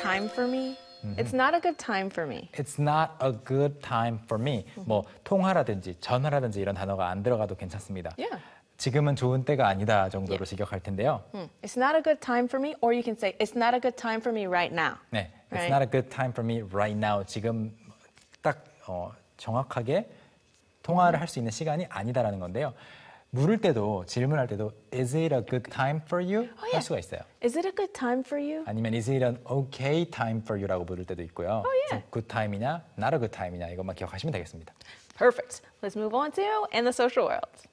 time for me. It's not a good time for me. It's not a good time for me. 뭐 통화라든지 전화라든지 이런 단어가 안 들어가도 괜찮습니다. Yeah. 지금은 좋은 때가 아니다 정도로 직역할 텐데요. It's not a good time for me, or you can say it's not a good time for me right now. 네, It's Right. not a good time for me right now. 지금 딱 정확하게 통화를 할 수 있는 시간이 아니다라는 건데요. 물을 때도 질문할 때도 Is it a good time for you? 할 수가 있어요. Is it a good time for you? 아니면 Is it an okay time for you라고 물을 때도 있고요. yeah. 그래서 good time이냐, not a good time이냐 이것만 기억하시면 되겠습니다. Perfect. Let's move on to in the social world.